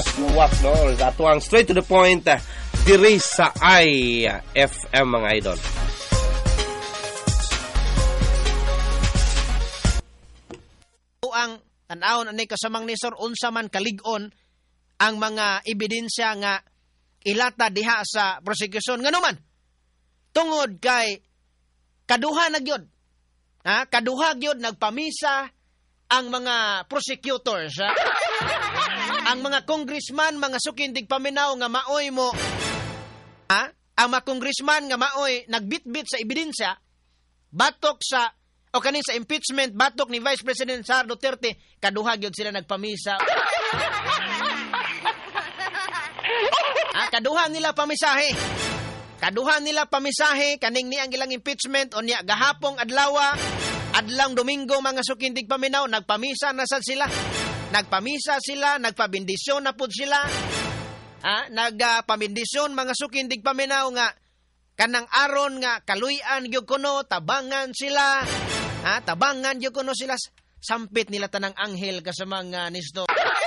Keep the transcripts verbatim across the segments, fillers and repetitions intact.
Wak, no? Ato ang straight to the point uh, diri sa I F M, mga idol. Ang tanawon ani kasamang nisor unsa man kalig-on ang mga ebidensya nga ilata diha sa prosecution nganuman tungod kay kaduha na gyud, ha, kaduha gyud nagpamisa ang mga prosecutors, ha? Ang mga congressman, mga sukindig paminaw nga maoy mo, ha? Ang mga congressman nga maoy nagbitbit sa ebidensya batok sa o kaning sa impeachment batok ni Vice President Sara Duterte, kaduha gyud sila nagpamisa. Ah, kaduha nila pamisahe. Kaduha nila pamisahe kaning ni ang ilang impeachment unya gahapong adlaw, adlang Domingo mga sukindig paminaw nagpamisa na sad sila. Nagpamisa sila, nagpabindisyon na pud sila. Ah, nagpabindisyon mga sukindig paminaw nga kanang aron nga kaluy-an gyud kuno tabangan sila. Ha, tabangan gyud kuno sila, sampit nila tanang anghel ka sa mga nisto.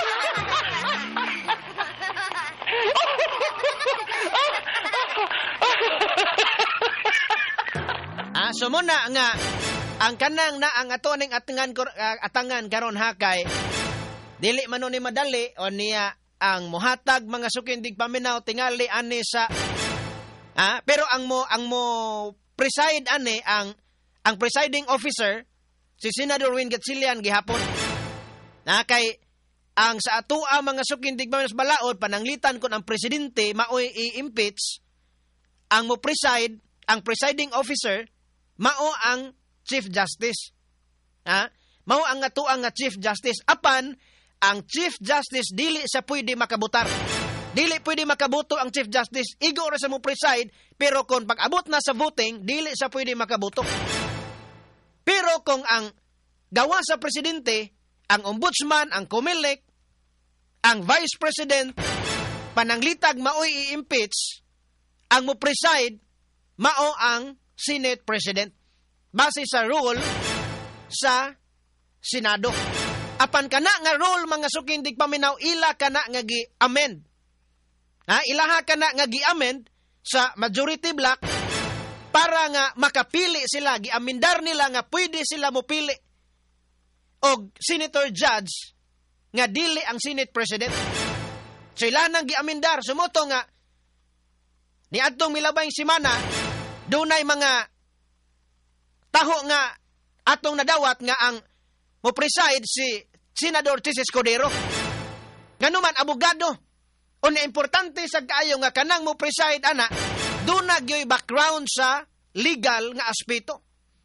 Ah, so muna nga ang kanang na ang ato ning atangan uh, atangan karon hakay dili man ni madali o niya ang mohatag mga sukindig paminaw tingali ani sa ah, pero ang mo ang mo preside ani ang ang presiding officer, si Senador Win Gatchalian gihapon. Na kay ang sa atoa mga sukindig paminaw balaod pananglitan kon ang presidente maoy i-impeach, ang mo preside, ang presiding officer mao ang Chief Justice. Ha? Mao ang atoa nga Chief Justice. Apan ang Chief Justice dili sa pwede makabutar. Dili pwede makabuto ang Chief Justice. Igo ra sa mo preside, pero kung pag-abot na sa voting, dili sa pwede makabuto. Pero kung ang gawa sa presidente, ang ombudsman, ang COMELEC, ang vice president, pananglitag maoy i-impeach, ang mo preside, mao ang Senate President. Base sa rule sa Senado. Apan kana nga rule mga sukindig paminaw, ila kana nga gi-amend. Ha, ilaha kana nga gi-amend sa majority block para nga makapili sila, giamendar nila nga pwede sila mopili og senator judge nga dili ang Senate President. So ila nang giamendar, sumuto nga ni adtong milabay semana dunay mga taho nga atong nadawat nga ang mo preside si Senador Chis Escudero. Nganuman abogado. Una importante sa kaayo nga kanang mo preside ana duna gyoy background sa legal nga aspeto.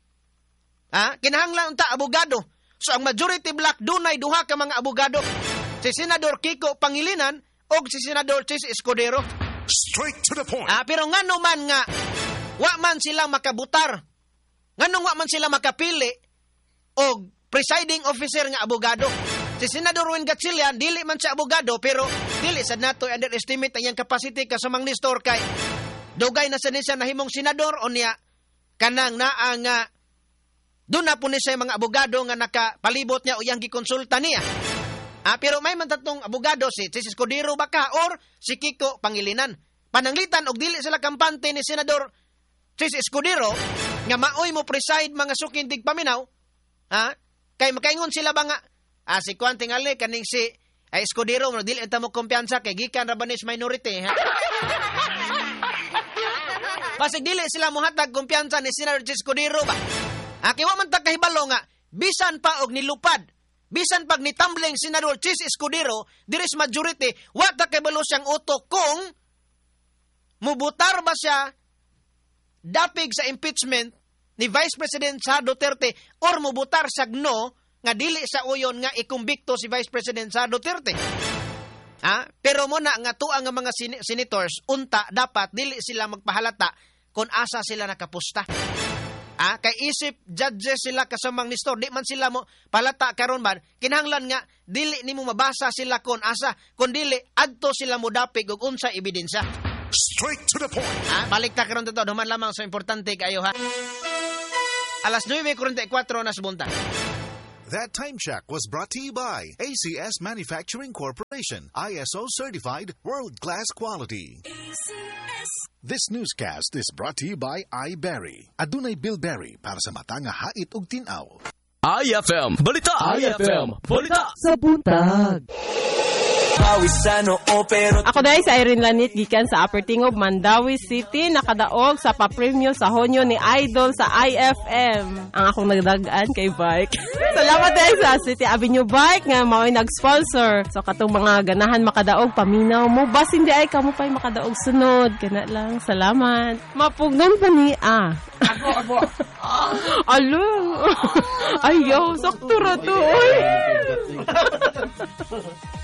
Ha? Kinahanglan unta abogado. So ang majority block dunay duha ka mga abogado. Si Senador Kiko Pangilinan o si Senador Chis Escudero. Straight to the point. Ah, pero ngano man nga wa man sila makabutar. Nganong wa man sila makapili og presiding officer nga abogado. Si Senador Win Gatchalian dili man siya abogado pero dili sad nato underestimate ang iyang capacity kasamang nistor kay dugay na sa niya nahimong senador o niya kanang naa nga doon na po ni siya mga abogado nga nakapalibot niya o iyang gikonsulta niya. Ah, pero may man tatong abogado si Chis Escudero baka or si Kiko Pangilinan. Pananglitan og dili sila kampante ni Senador Chis Escudero nga maoy mo preside mga sukindig paminaw. Ha? Kay makaingon sila ba nga ah, si Kwan tingali kaning si ay Escudero mo dili ta mo kumpiyansa kay gikan ra banis minority, ha? Pasig dili sila mohatag kumpiyansa ni Senador Chis Escudero ba? Ah, kay wa man ta kahibalo nga bisan pa og nilupad, bisan pag nitambling Senador Chis Escudero diri sa majority, wa ta kahibalo siyang utok kung mubutar ba siya dapig sa impeachment ni Vice President Sara Duterte or mubutar sa no nga dili sa uyon nga ikumbikto si Vice President Sara Duterte. Ha? Pero muna nga tuang nga mga sin- senators unta dapat dili sila magpahalata kung asa sila nakapusta. Ah, kay isip judges sila kasamang nistor, di man sila mo palata karon man, kinahanglan nga dili nimo mabasa sila kon asa, kun dili adto sila mo dapig og unsa ebidensya. Straight to the point. Ah, balik ta karon dito, duman lamang sa importante kayo ha. Alas nueve kuwarenta y kuwatro na subunta. That time check was brought to you by A C S Manufacturing Corporation, I S O certified, world-class quality. A C S. This newscast is brought to you by iBerry. Adunay Bilberry para sa mata nga hait ug tin-aw. I F M Balita! I F M Balita! Sa buntag. Ako dahil sa Irene Lanit, gikan sa Upper Tingob, Mandawi City, nakadaog sa papremyo sa honyo ni Idol sa I F M. Ang akong nagdagaan kay Bike. Salamat dahil sa City Avenue Bike nga mao'y nag-sponsor. So katong mga ganahan makadaog, paminaw mo. Bas hindi ay kamo pa'y makadaog sunod. Kana lang, salamat. Mapugnon pa ni ah. Ako, ako. Alo. Ayaw, sakto ra to. Oy.